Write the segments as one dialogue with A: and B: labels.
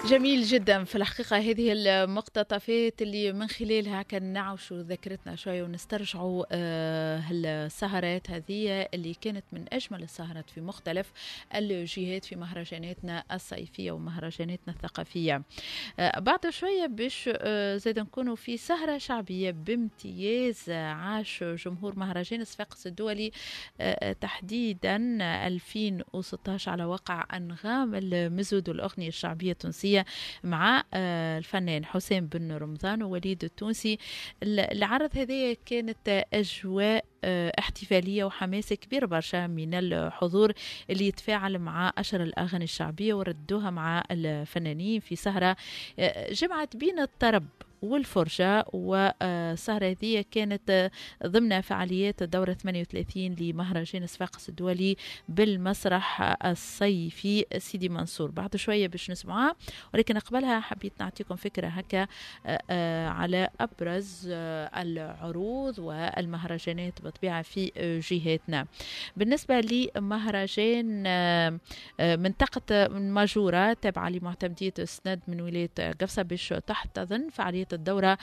A: جميل جدا. في الحقيقة هذه المقتطفات اللي من خلالها كان نعوشوا ذاكرتنا شوية ونسترجعوا السهرات هذه اللي كانت من أجمل السهرات في مختلف الجهات في مهرجاناتنا الصيفية ومهرجاناتنا الثقافية. بعد شوية باش زاد نكونوا في سهرة شعبية بامتياز عاش جمهور مهرجان صفاقس الدولي تحديدا 2016 على وقع أنغام المزود والأغنية الشعبية التونسية مع الفنان حسين بن رمضان ووليد التونسي. العرض هذه كانت أجواء احتفالية وحماسة كبير برشا من الحضور اللي يتفاعل مع أشهر الأغاني الشعبية وردوها مع الفنانين في سهرة جمعت بين الطرب والفرجة. والسهرة هذه كانت ضمن فعاليات الدورة 38 لمهرجان صفاقس الدولي بالمسرح الصيفي سيدي منصور. بعد شوية باش نسمعها، ولكن قبلها حبيت نعطيكم فكرة هكا على أبرز العروض والمهرجانات بطبيعة في جهاتنا. بالنسبة لمهرجان منطقة ماجورة تابعة لمعتمدية السند من ولاية قفصة باش تحتضن فعالية الدورة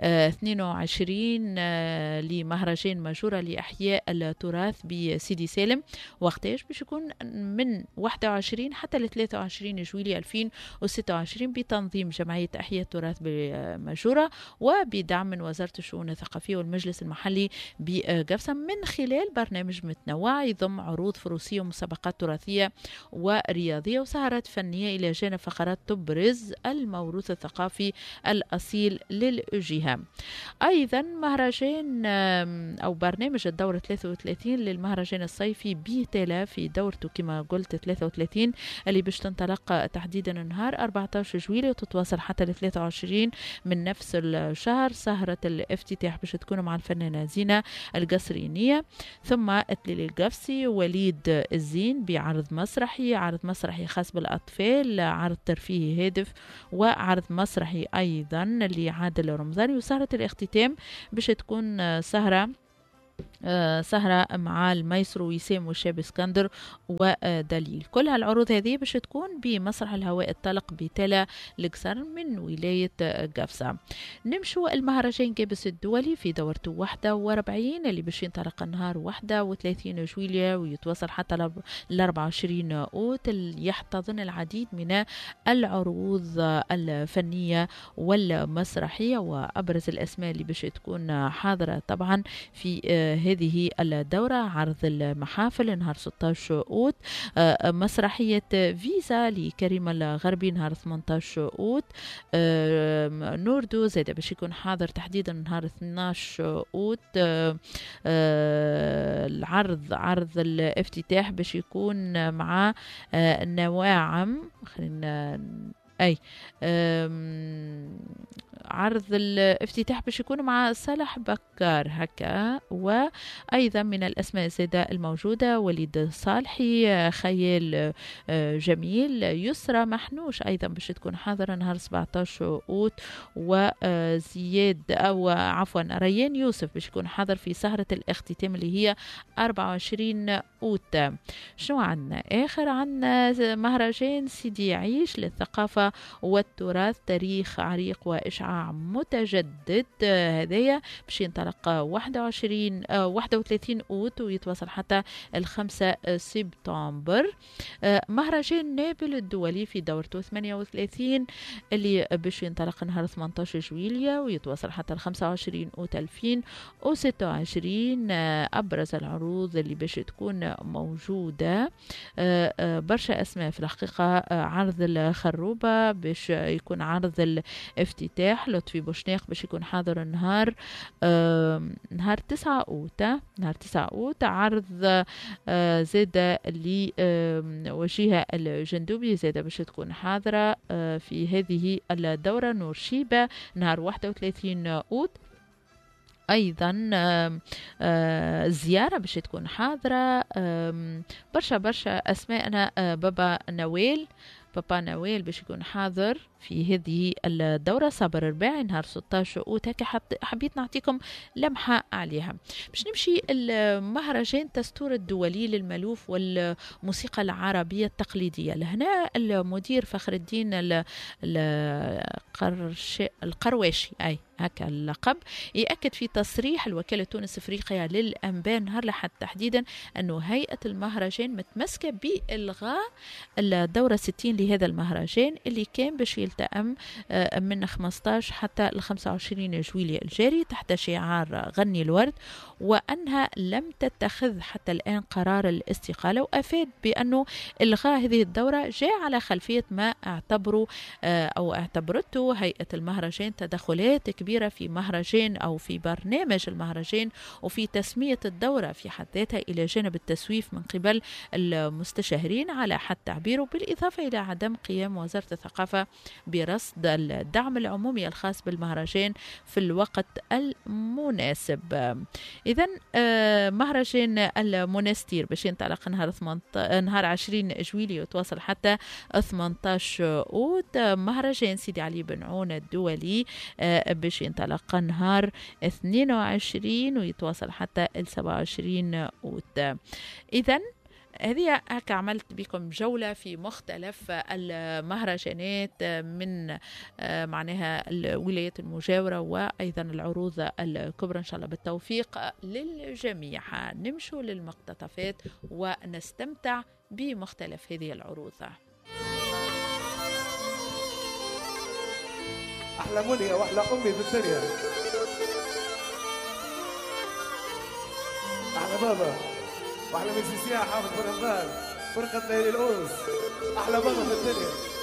A: 22 لمهرجان ماجورة لإحياء التراث بسيدي سالم. وقتاش باش يكون من 21 حتى ل 23 جويلية 2026 بتنظيم جمعية إحياء التراث بماجورة وبدعم من وزارة الشؤون الثقافية والمجلس المحلي بقفصة من خلال برنامج متنوع يضم عروض فروسية ومسابقات تراثية ورياضية وسهرات فنية إلى جانب فقرات تبرز الموروث الثقافي الأصيل للجهة. أيضا مهرجان أو برنامج الدورة 33 للمهرجان الصيفي بيتالا في دورته كما قلت 33 اللي باش تنطلق تحديدا نهار 14 جويلية وتتواصل حتى ل 23 من نفس الشهر. سهرة الافتتاح باش تكون مع الفنانة زينة القصرينية، ثم التليل القفصي وليد الزين بعرض مسرحي، عرض مسرحي خاص بالأطفال، عرض ترفيهي هادف، وعرض مسرحي أيضا لعادل رمضاني. وسهرة الاختتام باش تكون سهرة مع المايسترو وسام والشاب اسكندر ودليل. كل هالعروض هذه باش تكون بمسرح الهواء الطلق بتلا القصر من ولاية قفصة. نمشوا المهرجان كابس الدولي في دورته 41 اللي باش ينطلق النهار 31 جويلية ويتواصل حتى ل 24 أوت، اللي يحتضن العديد من العروض الفنية والمسرحية. وأبرز الأسماء اللي باش تكون حاضرة طبعا في هذه الدورة عرض المحافل نهار 16 أوت، مسرحية فيزا لكريم الغربي نهار 18 أوت، نوردو زاد باش يكون حاضر تحديدا نهار 12 أوت. عرض الافتتاح باش يكون مع نواعم خلينا عرض الافتتاح باش يكون مع صالح بكار هكا. وأيضا من الأسماء الزادة الموجودة وليد صالحي، خيال جميل، يسرى محنوش أيضا باش تكون حاضرة نهار 17 أوت، وزياد أو عفوا ريان يوسف باش يكون حاضر في سهرة الاختتام اللي هي 24 أوت. شنو عنا آخر؟ عنا مهرجان سيدي عيش للثقافة والتراث تاريخ عريق وإشعاع متجدد. هذايا باش ينطلق 31 أوت ويتواصل حتى 5 سبتمبر. مهرجان نابل الدولي في دورته 38 اللي باش ينطلق نهار 18 جويلية ويتواصل حتى 25 أوت 2026. أبرز العروض اللي باش تكون موجودة برشا أسماء في الحقيقة. عرض الخروبة باش يكون عرض الافتتاح، لطفي بوشناق باش يكون حاضر نهار 9 أوت. نهار 9 أوت عرض زادة لوجيهة الجندوبي زادة باش تكون حاضرة في هذه الدورة. نور شيبة نهار 31 أوت. أيضا زيارة باش تكون حاضرة برشا أسماء. أنا بابا نويل بابا نويل باش يكون حاضر في هذه الدورة، صابر الرباعي نهار 16 أوت. هكا حبيت نعطيكم لمحة عليها. باش نمشي المهرجان تستور الدولي للملوف والموسيقى العربية التقليدية. لهنا المدير فخر الدين القرواشي، أي هكا اللقب، يأكد في تصريح الوكالة تونس افريقيا للأنباء نهار الأحد تحديدا أنه هيئة المهرجان متمسكة بإلغاء الدورة 60 لهذا المهرجان اللي كان باش يلتئم من 15 حتى ل 25 جويلية الجاري تحت شعار غني الورد، وأنها لم تتخذ حتى الآن قرار الاستقالة. وأفاد بأنه إلغاء هذه الدورة جاء على خلفية ما اعتبرته هيئة المهرجان تدخلات كبيرة في مهرجان أو في برنامج المهرجان وفي تسمية الدورة في حد ذاتها، إلى جانب التسويف من قبل المستشارين على حد تعبيره، بالإضافة إلى عدم قيام وزارة الثقافة برصد الدعم العمومي الخاص بالمهرجان في الوقت المناسب. إذن مهرجان المونستير باش ينطلق نهار 20 جويلية وتواصل حتى 18 أوت. مهرجان سيدي علي بن عون الدولي باش ينطلق نهار 22 ويتواصل حتى 27 أوت. إذن هذه هكا عملت بكم جولة في مختلف المهرجانات من معناها الولايات المجاورة وأيضا العروض الكبرى. إن شاء الله بالتوفيق للجميع. نمشوا للمقتطفات ونستمتع بمختلف هذه العروض.
B: أحلى منيا وأحلى أمي في الدنيا، أحلى بابا وأحلى مسيسيا حافظ بن رمضان، فرقة ليالي الأنس، أحلى بابا في الدنيا.